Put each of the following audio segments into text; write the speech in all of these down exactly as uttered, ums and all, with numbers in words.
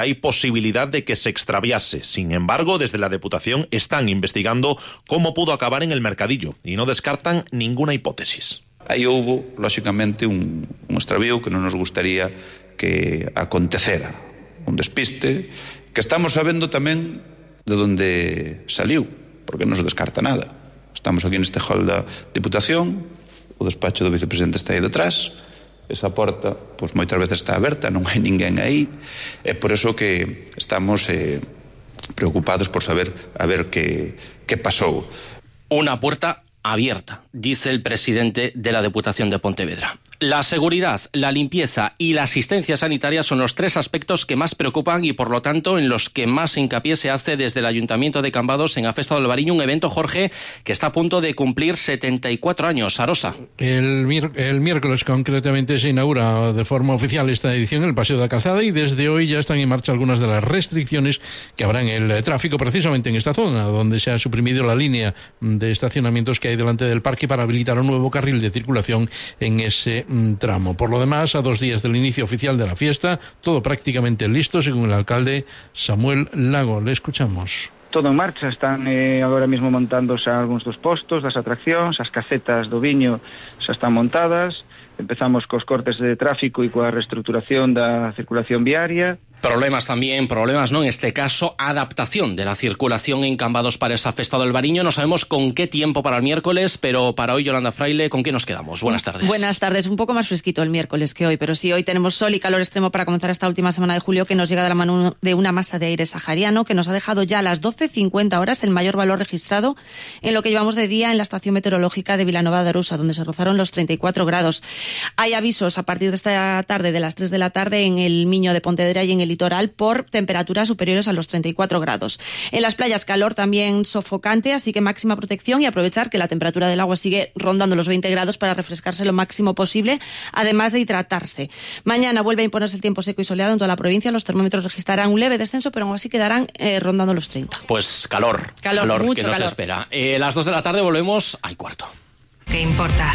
hay posibilidad de que se extraviase. Sin embargo, desde la Deputación están investigando cómo pudo acabar en el mercadillo y no descartan ninguna hipótesis. Aí houbo, lóxicamente, un, un extravío que non nos gustaría que acontecera, un despiste, que estamos sabendo tamén de onde saliu, porque non se descarta nada. Estamos aquí neste hall da Diputación, o despacho do vicepresidente está aí detrás, esa porta, pois moitas veces está aberta, non hai ninguén aí, é por eso que estamos eh, preocupados por saber a ver que, que pasou. Una puerta abierta, dice el presidente de la Diputación de Pontevedra. La seguridad, la limpieza y la asistencia sanitaria son los tres aspectos que más preocupan y, por lo tanto, en los que más hincapié se hace desde el Ayuntamiento de Cambados en A Festa do Albariño, un evento, Jorge, que está a punto de cumplir setenta y cuatro años. Arosa. El, el miércoles, concretamente, se inaugura de forma oficial esta edición, el Paseo de la Calzada, y desde hoy ya están en marcha algunas de las restricciones que habrá en el tráfico, precisamente en esta zona, donde se ha suprimido la línea de estacionamientos que hay delante del parque para habilitar un nuevo carril de circulación en ese tramo. Por lo demás, a dos días del inicio oficial de la fiesta, todo prácticamente listo, según el alcalde Samuel Lago. Le escuchamos. Todo en marcha, están eh, agora mesmo montándose algúns dos postos das atraccións, as casetas do viño xa están montadas, empezamos cos cortes de tráfico e coa reestruturación da circulación viaria. Problemas también, problemas no, en este caso, adaptación de la circulación en Cambados para esa Festa do Albariño. No sabemos con qué tiempo para el miércoles, pero para hoy, Yolanda Fraile, ¿con qué nos quedamos? Buenas tardes. Buenas tardes, un poco más fresquito el miércoles que hoy, pero sí, hoy tenemos sol y calor extremo para comenzar esta última semana de julio, que nos llega de la mano de una masa de aire sahariano que nos ha dejado ya a las doce cincuenta horas el mayor valor registrado en lo que llevamos de día en la estación meteorológica de Vilanova de Arousa, donde se rozaron los treinta y cuatro grados. Hay avisos a partir de esta tarde, de las tres de la tarde, en el Miño de Pontevedra y en el litoral por temperaturas superiores a los treinta y cuatro grados. En las playas, calor también sofocante, así que máxima protección y aprovechar que la temperatura del agua sigue rondando los veinte grados para refrescarse lo máximo posible, además de hidratarse. Mañana vuelve a imponerse el tiempo seco y soleado en toda la provincia. Los termómetros registrarán un leve descenso, pero aún así quedarán eh, rondando los treinta. Pues calor, calor, calor mucho que nos calor. espera. Eh, las dos de la tarde volvemos al cuarto. ¿Qué importa?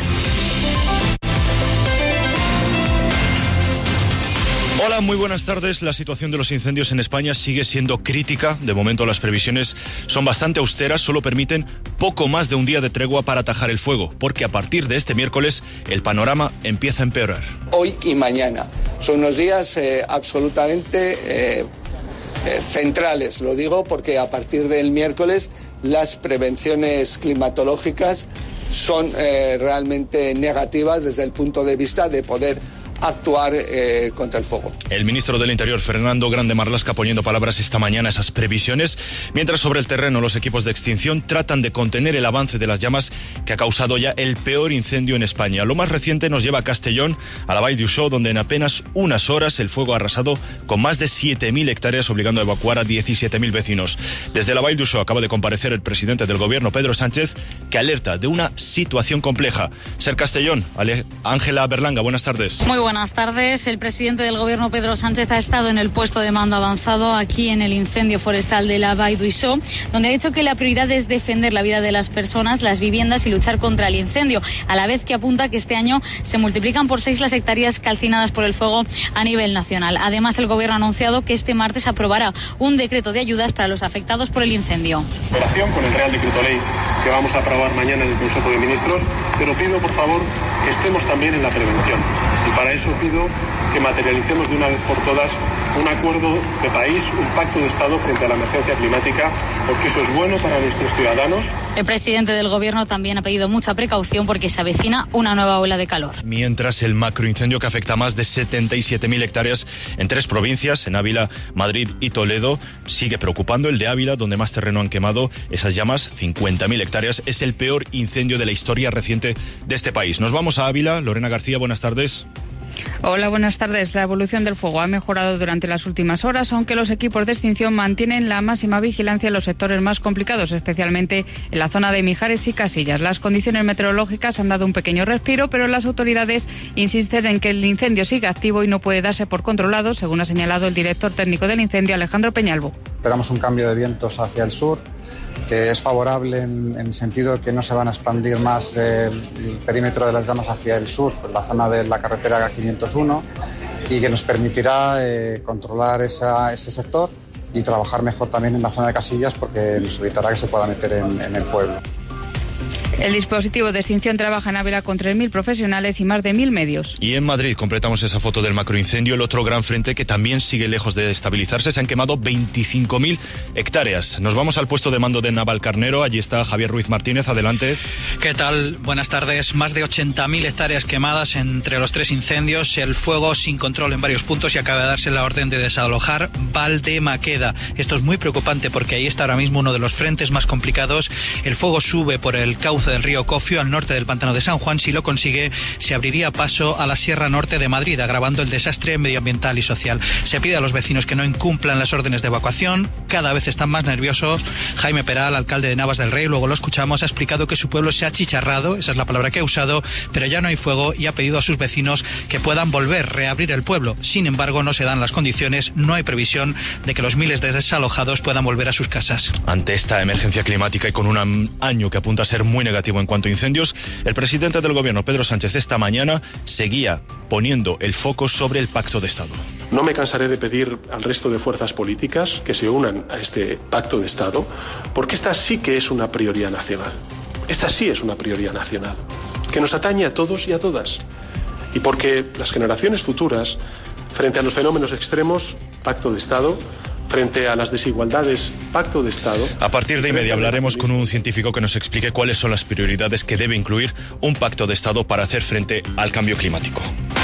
Hola, muy buenas tardes. La situación de los incendios en España sigue siendo crítica. De momento las previsiones son bastante austeras, solo permiten poco más de un día de tregua para atajar el fuego, porque a partir de este miércoles el panorama empieza a empeorar. Hoy y mañana son unos días eh, absolutamente eh, eh, centrales, lo digo porque a partir del miércoles las prevenciones climatológicas son eh, realmente negativas desde el punto de vista de poder actuar eh, contra el fuego. El ministro del Interior, Fernando Grande Marlaska, poniendo palabras esta mañana a esas previsiones, mientras sobre el terreno los equipos de extinción tratan de contener el avance de las llamas que ha causado ya el peor incendio en España. Lo más reciente nos lleva a Castellón, a la Vall d'Uixó, donde en apenas unas horas el fuego ha arrasado con más de siete mil hectáreas, obligando a evacuar a diecisiete mil vecinos. Desde la Vall d'Uixó acaba de comparecer el presidente del gobierno, Pedro Sánchez, que alerta de una situación compleja. Ser Castellón, Ángela Berlanga, buenas tardes. Muy buenas tardes. El presidente del gobierno, Pedro Sánchez, ha estado en el puesto de mando avanzado aquí en el incendio forestal de la Vall d'Uixó, donde ha dicho que la prioridad es defender la vida de las personas, las viviendas y luchar contra el incendio, a la vez que apunta que este año se multiplican por seis las hectáreas calcinadas por el fuego a nivel nacional. Además, el gobierno ha anunciado que este martes aprobará un decreto de ayudas para los afectados por el incendio. En relación con el Real Decreto Ley que vamos a aprobar mañana en el Consejo de Ministros, pero pido, por favor, que estemos también en la prevención. Y para eso pido que materialicemos de una vez por todas un acuerdo de país, un pacto de Estado frente a la emergencia climática, porque eso es bueno para nuestros ciudadanos. El presidente del gobierno también ha pedido mucha precaución porque se avecina una nueva ola de calor. Mientras el macroincendio que afecta a más de setenta y siete mil hectáreas en tres provincias, en Ávila, Madrid y Toledo, sigue preocupando. El de Ávila, donde más terreno han quemado esas llamas, cincuenta mil hectáreas, es el peor incendio de la historia reciente de este país. Nos vamos a Ávila. Lorena García, buenas tardes. Hola, buenas tardes. La evolución del fuego ha mejorado durante las últimas horas, aunque los equipos de extinción mantienen la máxima vigilancia en los sectores más complicados, especialmente en la zona de Mijares y Casillas. Las condiciones meteorológicas han dado un pequeño respiro, pero las autoridades insisten en que el incendio sigue activo y no puede darse por controlado, según ha señalado el director técnico del incendio, Alejandro Peñalvo. Esperamos un cambio de vientos hacia el sur, que es favorable en, en el sentido de que no se van a expandir más el, el perímetro de las llamas hacia el sur, por la zona de la carretera quinientos uno, y que nos permitirá eh, controlar esa, ese sector y trabajar mejor también en la zona de Casillas, porque nos evitará que se pueda meter en, en el pueblo. El dispositivo de extinción trabaja en Ávila con tres mil profesionales y más de mil medios. Y en Madrid completamos esa foto del macroincendio, el otro gran frente que también sigue lejos de estabilizarse. Se han quemado veinticinco mil hectáreas. Nos vamos al puesto de mando de Navalcarnero. Allí está Javier Ruiz Martínez. Adelante. ¿Qué tal? Buenas tardes. Más de ochenta mil hectáreas quemadas entre los tres incendios. El fuego sin control en varios puntos y acaba de darse la orden de desalojar Valdemaqueda. Esto es muy preocupante porque ahí está ahora mismo uno de los frentes más complicados. El fuego sube por el cauce del río Cofio al norte del pantano de San Juan. Si lo consigue, se abriría paso a la Sierra Norte de Madrid, agravando el desastre medioambiental y social. Se pide a los vecinos que no incumplan las órdenes de evacuación. Cada vez están más nerviosos. Jaime Peral, alcalde de Navas del Rey, luego lo escuchamos, ha explicado que su pueblo se ha achicharrado, esa es la palabra que ha usado, pero ya no hay fuego, y ha pedido a sus vecinos que puedan volver, reabrir el pueblo. Sin embargo, no se dan las condiciones, no hay previsión de que los miles de desalojados puedan volver a sus casas. Ante esta emergencia climática y con un año que apunta a ser muy negativo en cuanto a incendios, el presidente del gobierno, Pedro Sánchez, esta mañana seguía poniendo el foco sobre el pacto de Estado. No me cansaré de pedir al resto de fuerzas políticas que se unan a este pacto de Estado, porque esta sí que es una prioridad nacional. Esta sí es una prioridad nacional, que nos atañe a todos y a todas. Y porque las generaciones futuras, frente a los fenómenos extremos, pacto de Estado. Frente a las desigualdades, pacto de Estado. A partir de y media hablaremos con un científico que nos explique cuáles son las prioridades que debe incluir un pacto de Estado para hacer frente al cambio climático.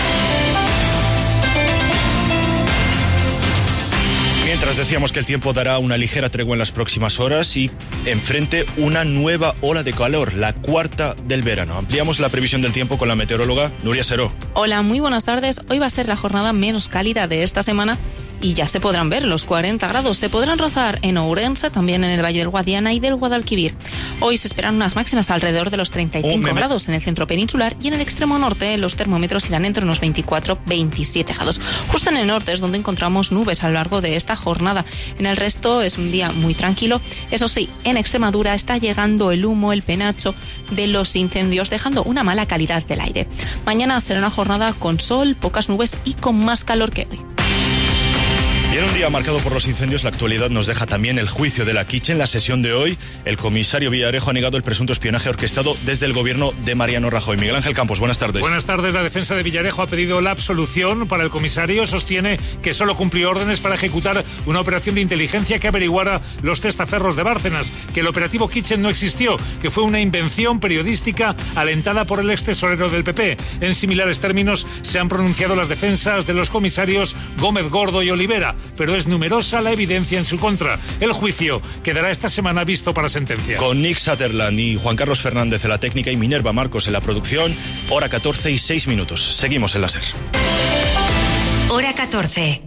Mientras decíamos que el tiempo dará una ligera tregua en las próximas horas y enfrente una nueva ola de calor, la cuarta del verano. Ampliamos la previsión del tiempo con la meteoróloga Nuria Seró. Hola, muy buenas tardes. Hoy va a ser la jornada menos cálida de esta semana y ya se podrán ver los cuarenta grados. Se podrán rozar en Ourense, también en el Valle del Guadiana y del Guadalquivir. Hoy se esperan unas máximas alrededor de los treinta y cinco oh, grados en el centro peninsular, y en el extremo norte los termómetros irán entre unos veinticuatro a veintisiete grados. Justo en el norte es donde encontramos nubes a lo largo de esta jornada. En el resto es un día muy tranquilo. Eso sí, en Extremadura está llegando el humo, el penacho de los incendios, dejando una mala calidad del aire. Mañana será una jornada con sol, pocas nubes y con más calor que hoy. Y en un día marcado por los incendios, la actualidad nos deja también el juicio de la Quiche. En la sesión de hoy, el comisario Villarejo ha negado el presunto espionaje orquestado desde el gobierno de Mariano Rajoy. Miguel Ángel Campos, buenas tardes. Buenas tardes. La defensa de Villarejo ha pedido la absolución para el comisario. Sostiene que solo cumplió órdenes para ejecutar una operación de inteligencia que averiguara los testaferros de Bárcenas, que el operativo Kitchen no existió, que fue una invención periodística alentada por el ex tesorero del P P. En similares términos se han pronunciado las defensas de los comisarios Gómez Gordo y Olivera, pero es numerosa la evidencia en su contra. El juicio quedará esta semana visto para sentencia. Con Nick Sutherland y Juan Carlos Fernández en la técnica y Minerva Marcos en la producción, hora catorce y seis minutos. Seguimos en la SER. Hora catorce.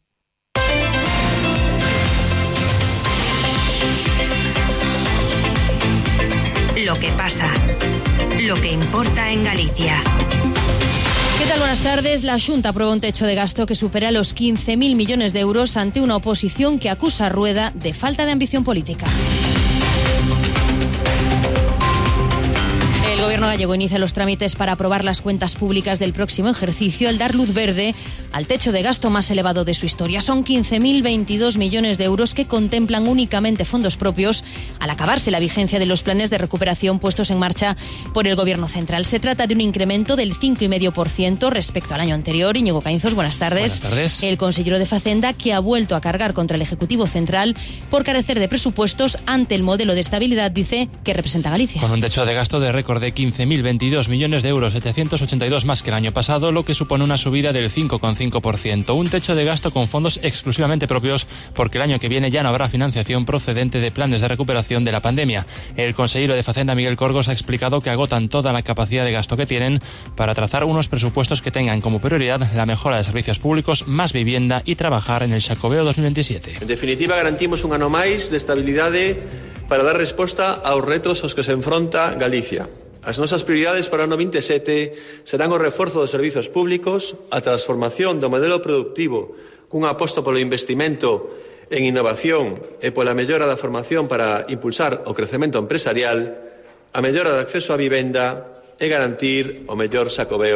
Lo que pasa, lo que importa en Galicia. ¿Qué tal? Buenas tardes. La Xunta aprueba un techo de gasto que supera los quince mil millones de euros ante una oposición que acusa a Rueda de falta de ambición política. El gobierno gallego inicia los trámites para aprobar las cuentas públicas del próximo ejercicio al dar luz verde al techo de gasto más elevado de su historia. Son quince mil veintidós millones de euros que contemplan únicamente fondos propios al acabarse la vigencia de los planes de recuperación puestos en marcha por el gobierno central. Se trata de un incremento del cinco coma cinco por ciento respecto al año anterior. Íñigo Caínzos, buenas tardes. Buenas tardes. El consejero de Facenda, que ha vuelto a cargar contra el Ejecutivo Central por carecer de presupuestos ante el modelo de estabilidad, dice, que representa Galicia. Con un techo de gasto de récord de quince mil veintidós millones de euros, setecientos ochenta y dos más que el año pasado, lo que supone una subida del cinco coma cinco por ciento. Un techo de gasto con fondos exclusivamente propios, porque el año que viene ya no habrá financiación procedente de planes de recuperación de la pandemia. El consejero de Facenda, Miguel Corgos, ha explicado que agotan toda la capacidad de gasto que tienen para trazar unos presupuestos que tengan como prioridad la mejora de servicios públicos, más vivienda y trabajar en el Xacobeo dos mil veintisiete. En definitiva, garantimos un ano máis de estabilidade para dar resposta aos retos aos que se enfronta Galicia. As nosas prioridades para o ano vinte e sete serán o reforzo dos servizos públicos, a transformación do modelo productivo cun aposto polo investimento en innovación e pola mellora da formación para impulsar o crecemento empresarial, a mellora de acceso á vivenda e garantir o mellor Xacobeo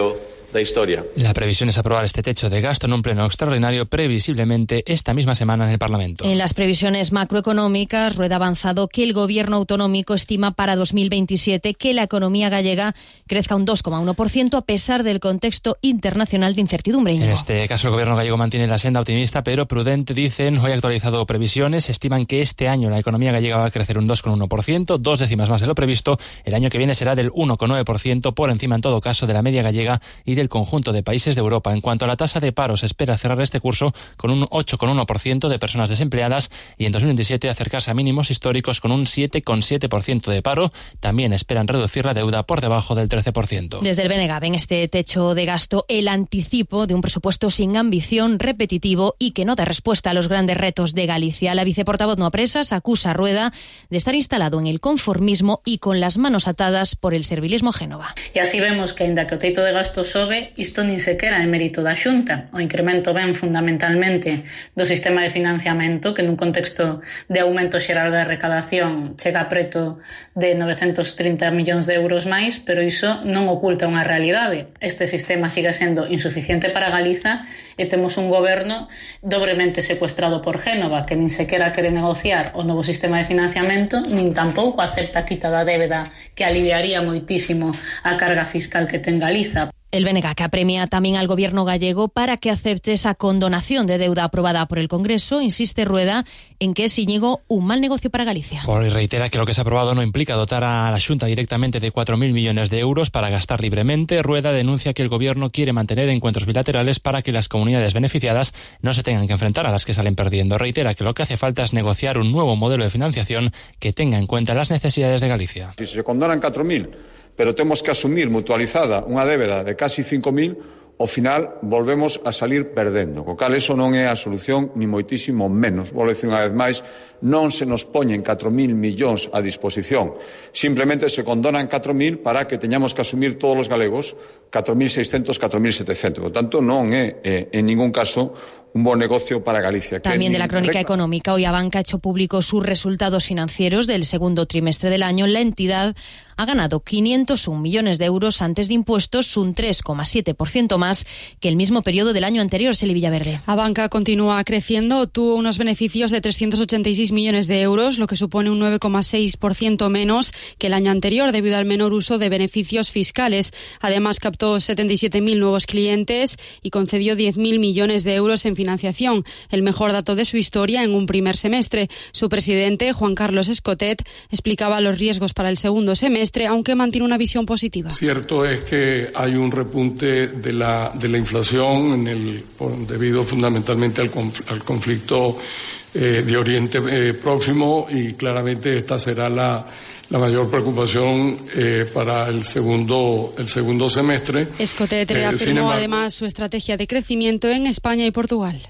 da historia. La previsión es aprobar este techo de gasto en un pleno extraordinario previsiblemente esta misma semana en el Parlamento. En las previsiones macroeconómicas, Rueda ha avanzado que el Gobierno autonómico estima para dos mil veintisiete que la economía gallega crezca un dos coma uno por ciento a pesar del contexto internacional de incertidumbre. Íñigo. En este caso, el Gobierno gallego mantiene la senda optimista, pero prudente, dicen. Hoy ha actualizado previsiones. Estiman que este año la economía gallega va a crecer un dos coma uno por ciento, dos décimas más de lo previsto. El año que viene será del uno coma nueve por ciento, por encima en todo caso de la media gallega y del conjunto de países de Europa. En cuanto a la tasa de paro, se espera cerrar este curso con un ocho coma uno por ciento de personas desempleadas y en dos mil veintisiete acercarse a mínimos históricos con un siete coma siete por ciento de paro. También esperan reducir la deuda por debajo del trece por ciento. Desde el B N G ven este techo de gasto el anticipo de un presupuesto sin ambición, repetitivo y que no da respuesta a los grandes retos de Galicia. La viceportavoz no apresas acusa a Rueda de estar instalado en el conformismo y con las manos atadas por el servilismo Génova. E así vemos que, aínda que o teito de gasto sobe, isto nin sequera é mérito da Xunta. O incremento ven fundamentalmente do sistema de financiamento, que nun contexto de aumento xeral da recadación chega a preto de novecentos trinta millóns de euros máis, pero iso non oculta unha realidade. Este sistema sigue sendo insuficiente para Galiza e temos un goberno dobremente secuestrado por Génova, que nin sequera quere negociar o novo sistema de financiamento, nin tampouco acepta a quita da débeda, que aliviaría moitísimo a carga fiscal que ten Galiza. El B N G que apremia también al gobierno gallego para que acepte esa condonación de deuda aprobada por el Congreso. Insiste Rueda en que es, Íñigo, un mal negocio para Galicia. Por reitera que lo que se ha aprobado no implica dotar a la Xunta directamente de cuatro mil millones de euros para gastar libremente. Rueda denuncia que el gobierno quiere mantener encuentros bilaterales para que las comunidades beneficiadas no se tengan que enfrentar a las que salen perdiendo. Reitera que lo que hace falta es negociar un nuevo modelo de financiación que tenga en cuenta las necesidades de Galicia. Si se condonan catro mil, pero temos que asumir mutualizada unha débeda de casi cinco mil, ao final volvemos a salir perdendo. Co cal, eso non é a solución, ni moitísimo menos. Vou dicir unha vez máis, non se nos poñen catro mil millóns a disposición. Simplemente se condonan catro mil para que teñamos que asumir todos os galegos catro mil seiscentos, catro mil setecentos. Por tanto, non é, eh, en ningún caso, un buen negocio para Galicia. También de la crónica económica, hoy Abanca ha hecho público sus resultados financieros del segundo trimestre del año. La entidad ha ganado quinientos un millones de euros antes de impuestos, un tres coma siete por ciento más que el mismo periodo del año anterior. Celi Villaverde. Abanca continúa creciendo, tuvo unos beneficios de trescientos ochenta y seis millones de euros, lo que supone un nueve coma seis por ciento menos que el año anterior debido al menor uso de beneficios fiscales. Además, captó setenta y siete mil nuevos clientes y concedió diez mil millones de euros en financiación, el mejor dato de su historia en un primer semestre. Su presidente, Juan Carlos Escotet, explicaba los riesgos para el segundo semestre, aunque mantiene una visión positiva. Cierto es que hay un repunte de la, de la inflación en el, por, debido fundamentalmente al, conf, al conflicto eh, de Oriente eh, Próximo, y claramente esta será la la mayor preocupación eh, para el segundo el segundo semestre. Escotet reafirmó eh, embargo, además su estrategia de crecimiento en España y Portugal.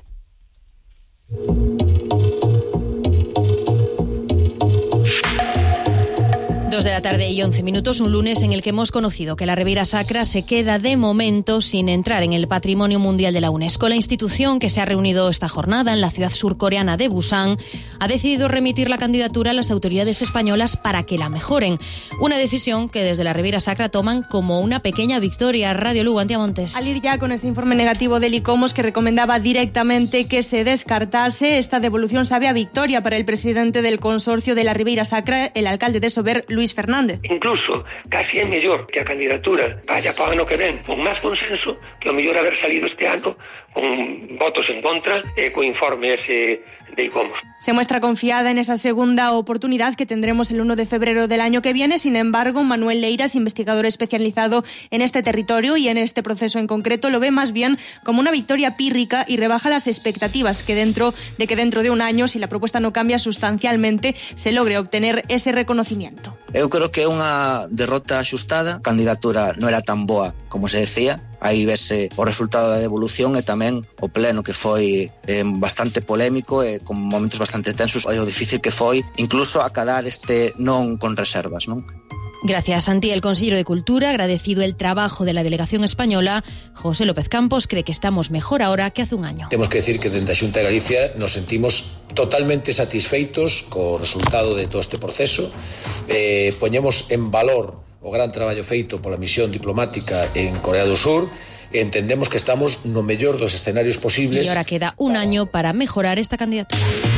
Dos de la tarde y once minutos, un lunes en el que hemos conocido que la Ribeira Sacra se queda de momento sin entrar en el Patrimonio Mundial de la UNESCO. La institución, que se ha reunido esta jornada en la ciudad surcoreana de Busan, ha decidido remitir la candidatura a las autoridades españolas para que la mejoren. Una decisión que desde la Ribeira Sacra toman como una pequeña victoria. Radio Lugo, Antía Montes. Al ir ya con ese informe negativo del ICOMOS que recomendaba directamente que se descartase, esta devolución sabe a victoria para el presidente del consorcio de la Ribeira Sacra, el alcalde de Sober, Luis Fernández. Incluso casi é mellor que a candidatura vaya para o ano que ven con máis consenso que o mellor haber salido este ano con votos en contra e co informe ese de ICOMOS. Se muestra confiada en esa segunda oportunidad que tendremos el uno de febrero del año que viene. Sin embargo, Manuel Leiras, investigador especializado en este territorio y en este proceso en concreto, lo ve más bien como una victoria pírrica y rebaja las expectativas que dentro de que dentro de un año, si la propuesta no cambia sustancialmente, se logre obtener ese reconocimiento. Eu creo que é unha derrota axustada. A candidatura non era tan boa como se decía. Aí vese o resultado da devolución e tamén o pleno, que foi eh, bastante polémico e con momentos bastante tensos, e o difícil que foi incluso acadar este non con reservas, non? Gracias, Santi. El consejero de Cultura, agradecido el trabajo de la delegación española, José López Campos, cree que estamos mejor ahora que hace un año. Temos que decir que dende a Xunta de Galicia nos sentimos totalmente satisfeitos co resultado de todo este proceso. Eh, poñemos en valor o gran traballo feito pola misión diplomática en Corea do Sur entendemos que estamos no mellor dos escenarios posibles. Y ahora queda un año para mejorar esta candidatura.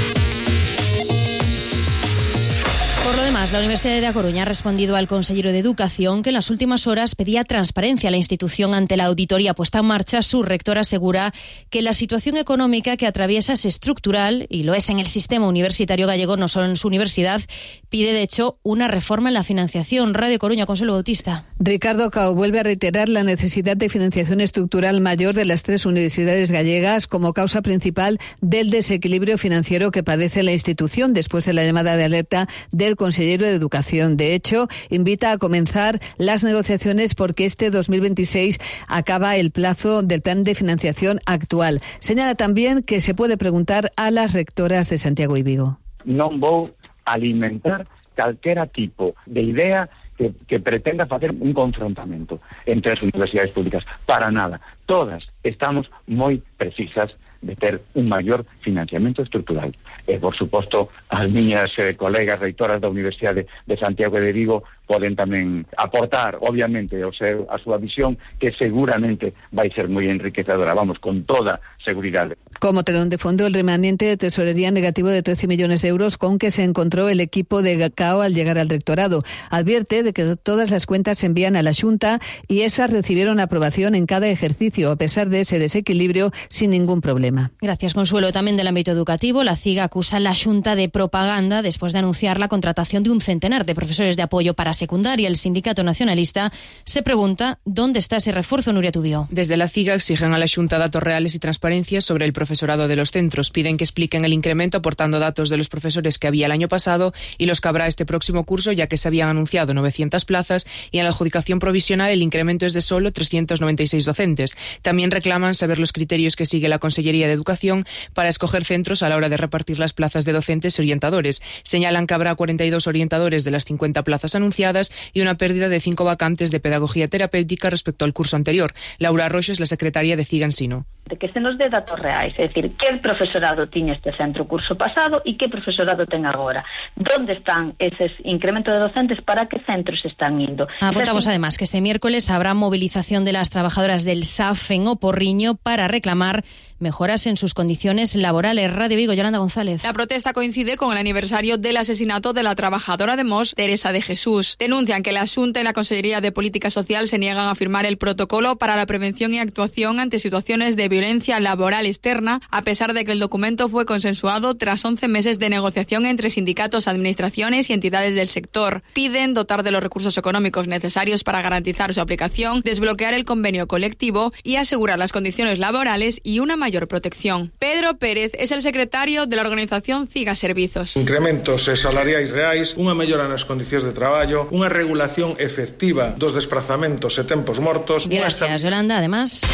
Por lo demás, la Universidad de A Coruña ha respondido al consejero de Educación que en las últimas horas pedía transparencia a la institución ante la auditoría puesta en marcha. Su rector asegura que la situación económica que atraviesa es estructural y lo es en el sistema universitario gallego, no solo en su universidad. Pide, de hecho, una reforma en la financiación. Radio Coruña, Consuelo Bautista. Ricardo Cao vuelve a reiterar la necesidad de financiación estructural mayor de las tres universidades gallegas como causa principal del desequilibrio financiero que padece la institución después de la llamada de alerta del consejero de Educación. De hecho, invita a comenzar las negociaciones porque este dos mil veintiséis acaba el plazo del plan de financiación actual. Señala también que se puede preguntar a las rectoras de Santiago y Vigo. Non vou alimentar calquera tipo de idea que, que pretenda facer un confrontamento entre as universidades públicas. Para nada. Todas estamos moi precisas de ter un maior financiamento estrutural. E, por suposto, as miñas eh, colegas reitoras da Universidade de Santiago e de Vigo poden tamén aportar, obviamente, o seu, a súa visión, que seguramente vai ser moi enriquecedora, vamos, con toda seguridade. Como telón de fondo, el remanente de tesorería negativo de trece millones de euros con que se encontró el equipo de Cao al llegar al rectorado. Advierte de que todas las cuentas se envían a la Xunta y esas recibieron aprobación en cada ejercicio, a pesar de ese desequilibrio, sin ningún problema. Gracias, Consuelo. También del ámbito educativo, la CIG acusa a la Xunta de propaganda después de anunciar la contratación de un centenar de profesores de apoyo para secundaria. El sindicato nacionalista se pregunta dónde está ese refuerzo, Nuria Tubío. Desde la CIG exigen a la Xunta datos reales y transparencia sobre el profesorado de los centros. Piden que expliquen el incremento aportando datos de los profesores que había el año pasado y los que habrá este próximo curso, ya que se habían anunciado novecientas plazas y en la adjudicación provisional el incremento es de solo trescientos noventa y seis docentes. También reclaman saber los criterios que sigue la Consellería de Educación para escoger centros a la hora de repartir las plazas de docentes y orientadores. Señalan que habrá cuarenta y dos orientadores de las cincuenta plazas anunciadas y una pérdida de cinco vacantes de pedagogía terapéutica respecto al curso anterior. Laura Roxo es la secretaria de CIG Ensino. De que se nos dé datos reais, é dicir, que profesorado tiña este centro o curso pasado e que profesorado ten agora. ¿Dónde están eses incrementos de docentes? ¿Para qué centros están indo? Apuntamos además que este miércoles habrá movilización de las trabajadoras del S A F en O Porriño para reclamar mejoras en sus condiciones laborales. Radio Vigo, Yolanda González. La protesta coincide con el aniversario del asesinato de la trabajadora de Mos, Teresa de Jesús. Denuncian que la Xunta y la Consellería de Política Social se niegan a firmar el protocolo para la prevención y actuación ante situaciones de violencia laboral externa, a pesar de que el documento fue consensuado tras once meses de negociación entre sindicatos, administraciones y entidades del sector. Piden dotar de los recursos económicos necesarios para garantizar su aplicación, desbloquear el convenio colectivo y asegurar las condiciones laborales y una mayor protección. Pedro Pérez es el secretario de la organización CIGA Servizos. Incrementos salariais reais, unha mellora nas condicións de traballo, unha regulación efectiva dos desprazamentos e tempos mortos. Gracias, Yolanda. Además,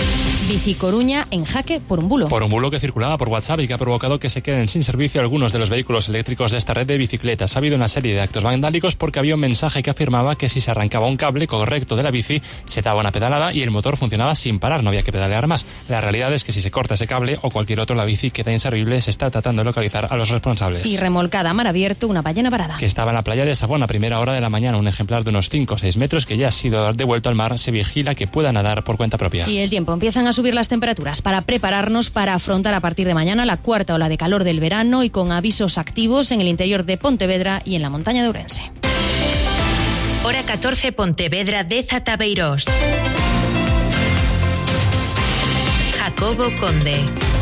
Bici Coruña en jaque por un bulo. Por un bulo que circulaba por WhatsApp y que ha provocado que se queden sin servicio algunos de los vehículos eléctricos de esta red de bicicletas. Ha habido una serie de actos vandálicos porque había un mensaje que afirmaba que si se arrancaba un cable correcto de la bici, se daba una pedalada y el motor funcionaba sin parar, no había que pedalear más. La realidad es que si se corta ese cable o cualquier otro, la bici queda inservible. Se está tratando de localizar a los responsables. Y remolcada a mar abierto una ballena varada. Que estaba en la playa de Sabón a primera hora de la mañana, un ejemplar de unos cinco o seis metros que ya ha sido devuelto al mar. Se vigila que pueda nadar por cuenta propia. Y el tiempo, empiezan a subir las temperaturas para prepararnos para afrontar a partir de mañana la cuarta ola de calor del verano y con avisos activos en el interior de Pontevedra y en la montaña de Ourense. Hora catorce, Pontevedra, Deza, Tabeirós. Jacobo Conde.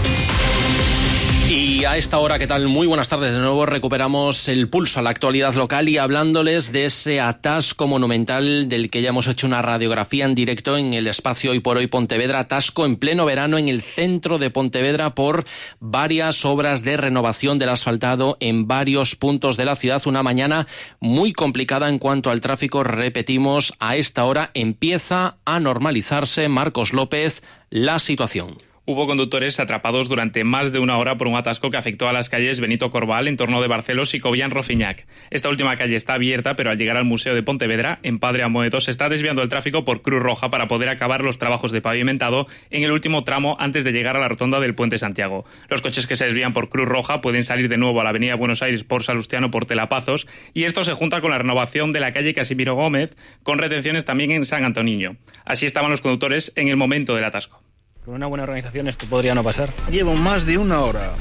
Y a esta hora, ¿qué tal? Muy buenas tardes de nuevo. Recuperamos el pulso a la actualidad local y hablándoles de ese atasco monumental del que ya hemos hecho una radiografía en directo en el espacio Hoy por Hoy Pontevedra. Atasco en pleno verano en el centro de Pontevedra por varias obras de renovación del asfaltado en varios puntos de la ciudad. Una mañana muy complicada en cuanto al tráfico. Repetimos, a esta hora empieza a normalizarse, Marcos López, la situación. Hubo conductores atrapados durante más de una hora por un atasco que afectó a las calles Benito Corval, en torno de Barcelos y Cobián-Rofiñac. Esta última calle está abierta, pero al llegar al Museo de Pontevedra, en Padre Amoedo, se está desviando el tráfico por Cruz Roja para poder acabar los trabajos de pavimentado en el último tramo antes de llegar a la rotonda del Puente Santiago. Los coches que se desvían por Cruz Roja pueden salir de nuevo a la avenida Buenos Aires por Salustiano por Telapazos, y esto se junta con la renovación de la calle Casimiro Gómez, con retenciones también en San Antoniño. Así estaban los conductores en el momento del atasco. Con una buena organización esto podría no pasar. Llevo más de una hora.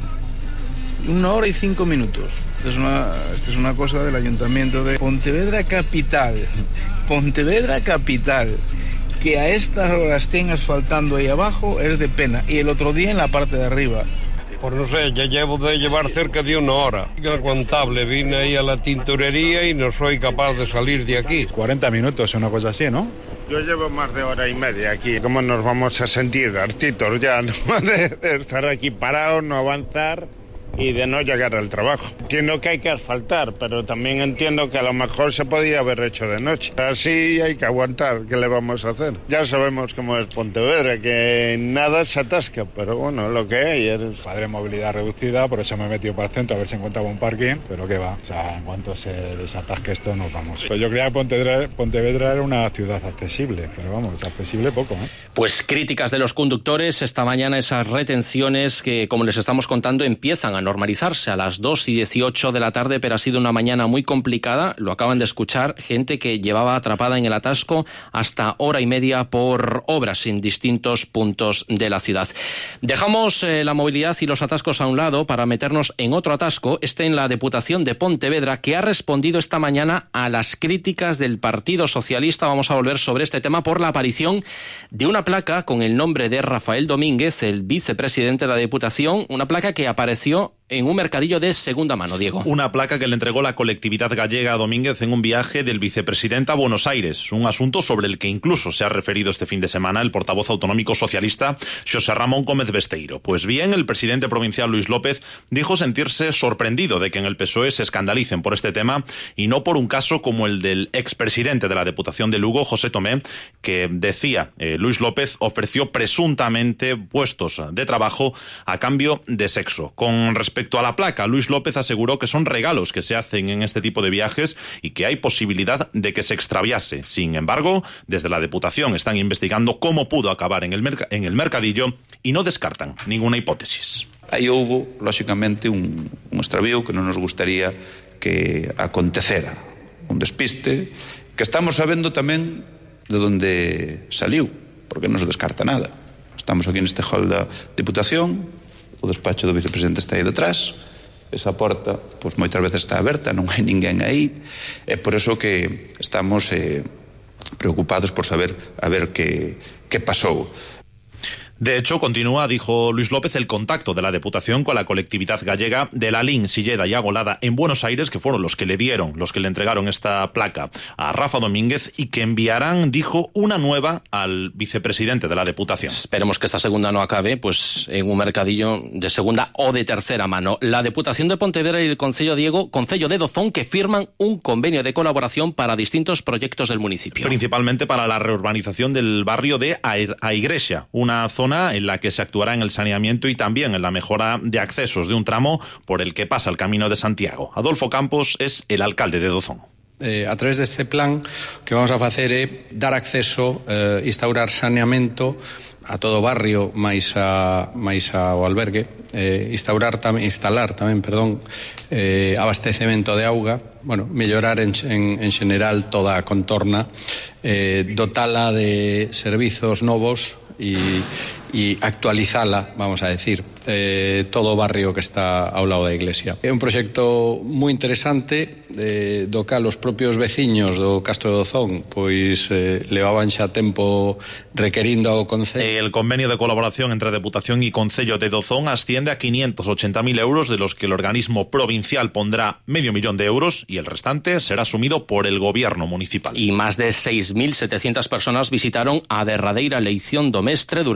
Una hora y cinco minutos. Esto es una, esto es una cosa del Ayuntamiento de Pontevedra Capital. Pontevedra Capital. Que a estas horas estén asfaltando ahí abajo es de pena. Y el otro día en la parte de arriba. Pues no sé, ya llevo de llevar cerca de una hora. Inaguantable, vine ahí a la tintorería y no soy capaz de salir de aquí. cuarenta minutos, una cosa así, ¿no? Yo llevo más de hora y media aquí. ¿Cómo nos vamos a sentir hartitos ya, ¿no? de, de estar aquí parados, no avanzar y de no llegar al trabajo? Entiendo que hay que asfaltar, pero también entiendo que a lo mejor se podía haber hecho de noche. Así hay que aguantar, ¿qué le vamos a hacer? Ya sabemos cómo es Pontevedra, que nada se atasca, pero bueno, lo que hay es... Padre movilidad reducida, por eso me he metido para el centro a ver si encontraba un parking, pero qué va, o sea, en cuanto se desatasque esto nos vamos. Pues yo creía que Pontevedra, Pontevedra era una ciudad accesible, pero vamos, accesible poco, ¿eh? Pues críticas de los conductores esta mañana, esas retenciones que, como les estamos contando, empiezan a normalizarse a las dos y dieciocho de la tarde, pero ha sido una mañana muy complicada. Lo acaban de escuchar, gente que llevaba atrapada en el atasco hasta hora y media por obras en distintos puntos de la ciudad. Dejamos eh, la movilidad y los atascos a un lado para meternos en otro atasco, este en la Diputación de Pontevedra, que ha respondido esta mañana a las críticas del Partido Socialista. Vamos a volver sobre este tema por la aparición de una placa con el nombre de Rafael Domínguez, el vicepresidente de la Diputación, una placa que apareció en un mercadillo de segunda mano, Diego. Una placa que le entregó la colectividad gallega a Domínguez en un viaje del vicepresidente a Buenos Aires, un asunto sobre el que incluso se ha referido este fin de semana el portavoz autonómico socialista José Ramón Gómez Besteiro. Pues bien, el presidente provincial Luis López dijo sentirse sorprendido de que en el P S O E se escandalicen por este tema y no por un caso como el del expresidente de la Diputación de Lugo, José Tomé, que decía eh, Luis López ofreció presuntamente puestos de trabajo a cambio de sexo. Con respecto Respecto a la placa, Luis López aseguró que son regalos que se hacen en este tipo de viajes y que hay posibilidad de que se extraviase. Sin embargo, desde la Diputación están investigando cómo pudo acabar en el, merc- en el mercadillo y no descartan ninguna hipótesis. Aí houbo, lóxicamente, un, un extravío que non nos gustaría que acontecera. Un despiste que estamos sabendo tamén de onde saliu, porque non se descarta nada. Estamos aquí neste hall da Diputación, o despacho do vicepresidente está aí detrás, esa porta, pois moitas veces está aberta, non hai ninguén aí, é por eso que estamos eh, preocupados por saber a ver que, que pasou. De hecho, continúa, dijo Luis López, el contacto de la Diputación con la colectividad gallega de Lalín, Silleda y Agolada en Buenos Aires, que fueron los que le dieron, los que le entregaron esta placa a Rafa Domínguez y que enviarán, dijo, una nueva al vicepresidente de la Diputación. Esperemos que esta segunda no acabe pues en un mercadillo de segunda o de tercera mano. La Diputación de Pontevedra y el Concello Diego, Concello de Dozón, que firman un convenio de colaboración para distintos proyectos del municipio. Principalmente para la reurbanización del barrio de Aigrexa, una zona en la que se actuará en el saneamiento y también en la mejora de accesos de un tramo por el que pasa el Camino de Santiago. Adolfo Campos es el alcalde de Dozón. Eh, a través deste plan que vamos a facer é dar acceso, eh, instaurar saneamento a todo o barrio máis a máis ao albergue, eh, instaurar tamén instalar tamén, perdón, eh, abastecemento de auga, bueno, mellorar en en en xeral toda a contorna, eh, dotala de servizos novos e e actualizala, vamos a decir, eh, todo o barrio que está ao lado da iglesia. É un proxecto moi interesante, eh, do cal os propios veciños do Castro de Dozón pois eh, levaban xa tempo requerindo ao Concello. El convenio de colaboración entre Diputación y Concello de Dozón asciende a quinientos ochenta mil euros, de los que el organismo provincial pondrá medio millón de euros y el restante será asumido por el gobierno municipal. Y más de seis mil setecientas personas visitaron a derradeira eleición do Mestre durante el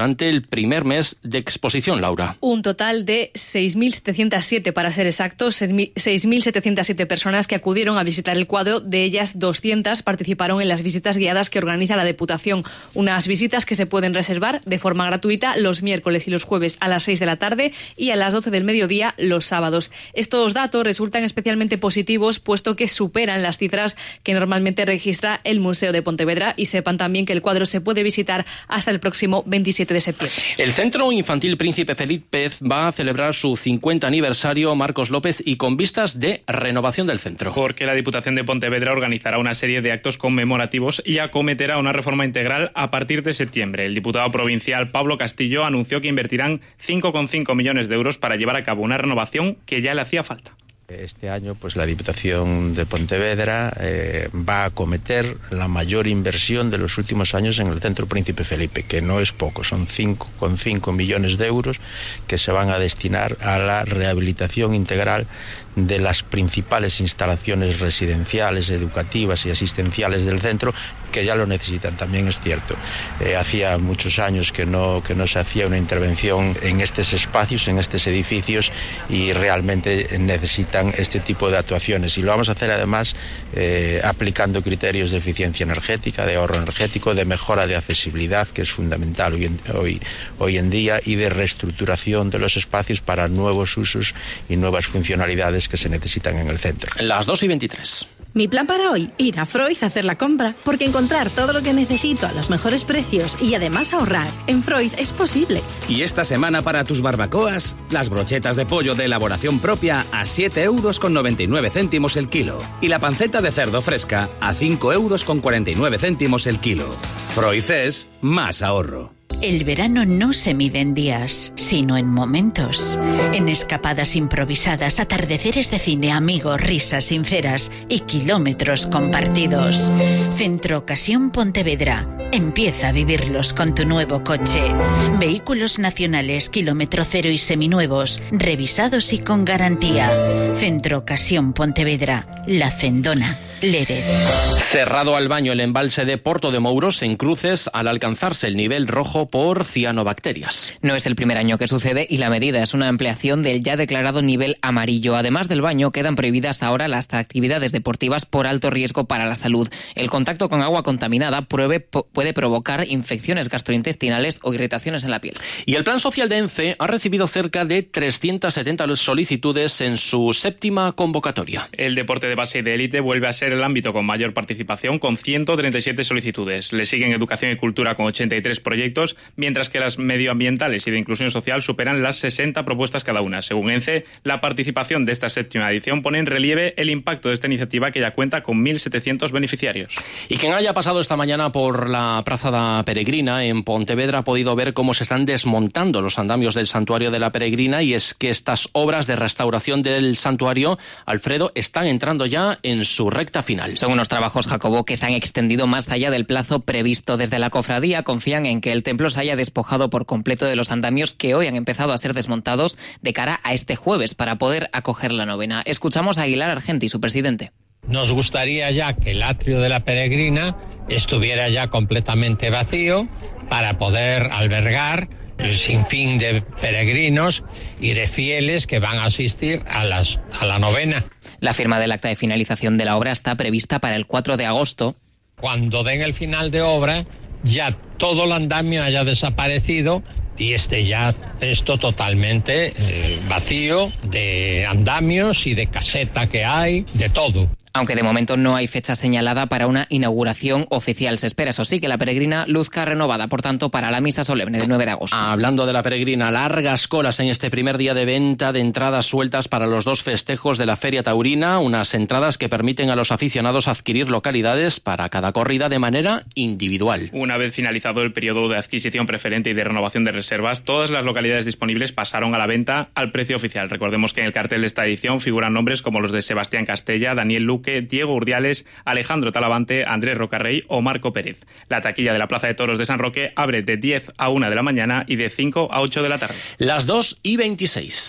primer mes de exposición, Laura. Un total de seis mil setecientos siete, para ser exactos, seis mil setecientos siete personas que acudieron a visitar el cuadro. De ellas, doscientas participaron en las visitas guiadas que organiza la Diputación. Unas visitas que se pueden reservar de forma gratuita los miércoles y los jueves a las seis de la tarde y a las doce del mediodía los sábados. Estos datos resultan especialmente positivos, puesto que superan las cifras que normalmente registra el Museo de Pontevedra, y sepan también que el cuadro se puede visitar hasta el próximo veintisiete de septiembre. El Centro Infantil Príncipe Felipe va a celebrar su cincuenta aniversario, Marcos López, y con vistas de renovación del centro. Porque la Diputación de Pontevedra organizará una serie de actos conmemorativos y acometerá una reforma integral a partir de septiembre. El diputado provincial Pablo Castillo anunció que invertirán cinco coma cinco millones de euros para llevar a cabo una renovación que ya le hacía falta. Este año, pues la Diputación de Pontevedra eh, va a acometer la mayor inversión de los últimos años en el Centro Príncipe Felipe, que no es poco, son cinco coma cinco millones de euros que se van a destinar a la rehabilitación integral de las principales instalaciones residenciales, educativas y asistenciales del centro, que ya lo necesitan, también es cierto. Eh, hacía muchos años que no, que no se hacía una intervención en estos espacios, en estos edificios, y realmente necesitan este tipo de actuaciones. Y lo vamos a hacer además eh, aplicando criterios de eficiencia energética, de ahorro energético, de mejora de accesibilidad, que es fundamental hoy en, hoy, hoy en día, y de reestructuración de los espacios para nuevos usos y nuevas funcionalidades que se necesitan en el centro. Las dos y veintitrés. Mi plan para hoy, ir a Freud a hacer la compra, porque encontrar todo lo que necesito a los mejores precios y además ahorrar en Freud es posible. Y esta semana para tus barbacoas, las brochetas de pollo de elaboración propia a siete euros con noventa y nueve céntimos el kilo y la panceta de cerdo fresca a cinco euros con cuarenta y nueve céntimos el kilo. Freud es más ahorro. El verano no se mide en días, sino en momentos. En escapadas improvisadas, atardeceres de cine, amigos, risas sinceras y kilómetros compartidos. Centro Ocasión Pontevedra. Empieza a vivirlos con tu nuevo coche. Vehículos nacionales, kilómetro cero y seminuevos, revisados y con garantía. Centro Ocasión Pontevedra. La Cendona. Lérez. Cerrado al baño el embalse de Porto de Mouros en Cruces al alcanzarse el nivel rojo por cianobacterias. No es el primer año que sucede y la medida es una ampliación del ya declarado nivel amarillo. Además del baño, quedan prohibidas ahora las actividades deportivas por alto riesgo para la salud. El contacto con agua contaminada puede, puede provocar infecciones gastrointestinales o irritaciones en la piel. Y el Plan Social de ENCE ha recibido cerca de trescientas setenta solicitudes en su séptima convocatoria. El deporte de base y de élite vuelve a ser el ámbito con mayor participación, con ciento treinta y siete solicitudes. Le siguen Educación y Cultura con ochenta y tres proyectos, mientras que las medioambientales y de inclusión social superan las sesenta propuestas cada una. Según ENCE, la participación de esta séptima edición pone en relieve el impacto de esta iniciativa, que ya cuenta con mil setecientos beneficiarios. Y quien haya pasado esta mañana por la Praza da Peregrina en Pontevedra ha podido ver cómo se están desmontando los andamios del Santuario de la Peregrina, y es que estas obras de restauración del santuario, Alfredo, están entrando ya en su recta final. Son unos trabajos, Jacobo, que se han extendido más allá del plazo previsto. Desde la cofradía confían en que el templo se haya despojado por completo de los andamios que hoy han empezado a ser desmontados de cara a este jueves para poder acoger la novena. Escuchamos a Aguilar Argenti, su presidente. Nos gustaría ya que el atrio de la Peregrina estuviera ya completamente vacío para poder albergar el sinfín de peregrinos y de fieles que van a asistir a, las, a la novena. La firma del acta de finalización de la obra está prevista para el cuatro de agosto. Cuando den el final de obra, ya todo el andamio haya desaparecido y esté ya esto totalmente eh, vacío de andamios y de caseta que hay, de todo. Aunque de momento no hay fecha señalada para una inauguración oficial. Se espera, eso sí, que la Peregrina luzca renovada, por tanto, para la misa solemne del nueve de agosto. Hablando de la Peregrina, largas colas en este primer día de venta de entradas sueltas para los dos festejos de la Feria Taurina, unas entradas que permiten a los aficionados adquirir localidades para cada corrida de manera individual. Una vez finalizado el periodo de adquisición preferente y de renovación de reservas, todas las localidades disponibles pasaron a la venta al precio oficial. Recordemos que en el cartel de esta edición figuran nombres como los de Sebastián Castella, Daniel Luque, Diego Urdiales, Alejandro Talavante, Andrés Rocarrey o Marco Pérez. La taquilla de la Plaza de Toros de San Roque abre de diez a una de la mañana y de cinco a ocho de la tarde. Las dos y veintiséis.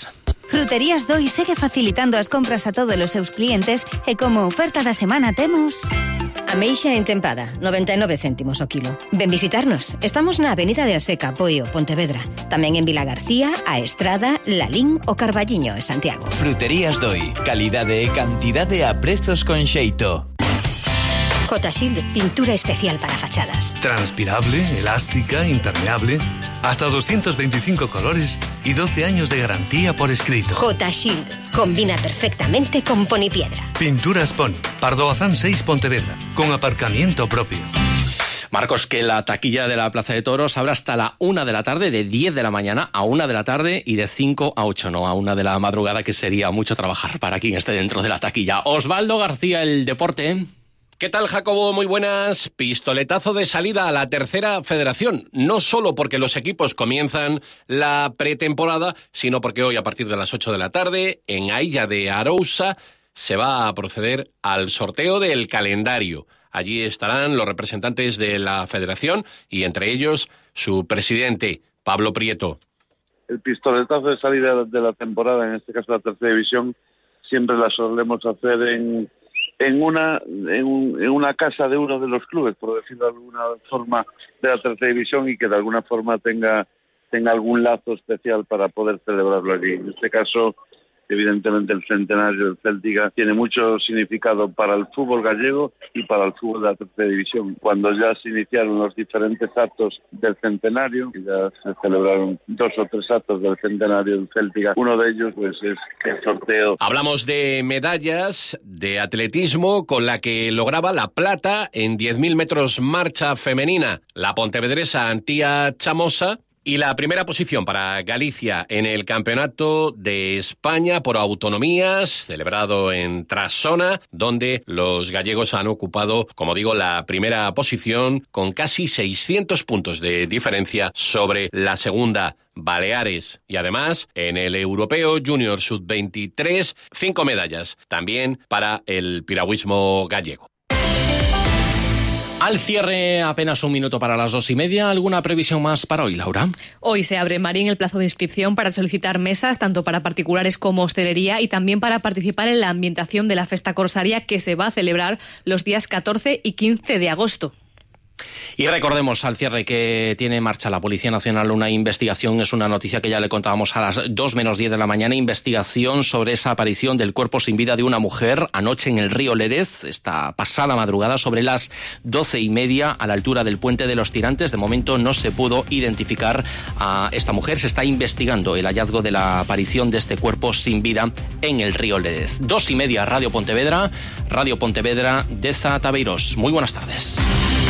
Fruterías Doi segue facilitando as compras a todos os seus clientes e como oferta da semana temos... Ameixa en tempada, noventa e nove céntimos o kilo. Ven visitarnos. Estamos na Avenida de Aseca, Poio, Pontevedra. Tamén en Vila García, A Estrada, Lalín, o Carballiño e Santiago. Fruterías Doi. Calidade e cantidade a prezos con xeito. J-Shield, pintura especial para fachadas. Transpirable, elástica, impermeable, hasta doscientos veinticinco colores y doce años de garantía por escrito. J-Shield, combina perfectamente con Ponipiedra. Pinturas Poni, Pardo Bazán seis Pontevedra, con aparcamiento propio. Marcos, que la taquilla de la Plaza de Toros abre hasta la una de la tarde, de diez de la mañana a una de la tarde y de cinco a ocho, no a una de la madrugada, que sería mucho trabajar para quien esté dentro de la taquilla. Osvaldo García, el deporte. ¿Qué tal, Jacobo? Muy buenas. Pistoletazo de salida a la tercera federación. No solo porque los equipos comienzan la pretemporada, sino porque hoy, a partir de las ocho de la tarde, en Ailla de Arousa, se va a proceder al sorteo del calendario. Allí estarán los representantes de la federación y, entre ellos, su presidente, Pablo Prieto. El pistoletazo de salida de la temporada, en este caso la tercera división, siempre la solemos hacer en... en una en, un, en una casa de uno de los clubes, por decirlo de alguna forma, de la tercera división, y que de alguna forma tenga tenga algún lazo especial para poder celebrarlo allí. En este caso, evidentemente, el centenario del Céltica tiene mucho significado para el fútbol gallego y para el fútbol de la tercera división. Cuando ya se iniciaron los diferentes actos del centenario, y ya se celebraron dos o tres actos del centenario del Céltica, uno de ellos pues es el sorteo. Hablamos de medallas de atletismo, con la que lograba la plata en diez mil metros marcha femenina la pontevedresa Antía Chamosa, y la primera posición para Galicia en el Campeonato de España por Autonomías, celebrado en Trasona, donde los gallegos han ocupado, como digo, la primera posición con casi seiscientos puntos de diferencia sobre la segunda, Baleares. Y además, en el Europeo Junior Sub veintitrés, cinco medallas, también para el piragüismo gallego. Al cierre, apenas un minuto para las dos y media. ¿Alguna previsión más para hoy, Laura? Hoy se abre, Marín, el plazo de inscripción para solicitar mesas, tanto para particulares como hostelería, y también para participar en la ambientación de la Festa Corsaria, que se va a celebrar los días catorce y quince de agosto. Y recordemos al cierre que tiene en marcha la Policía Nacional una investigación. Es una noticia que ya le contábamos a las dos menos diez de la mañana. Investigación sobre esa aparición del cuerpo sin vida de una mujer anoche en el río Lérez, esta pasada madrugada, sobre las doce y media, a la altura del Puente de los Tirantes. De momento no se pudo identificar a esta mujer. Se está investigando el hallazgo de la aparición de este cuerpo sin vida en el río Lérez. Dos y media, Radio Pontevedra, Radio Pontevedra de Tabeiros. Muy buenas tardes.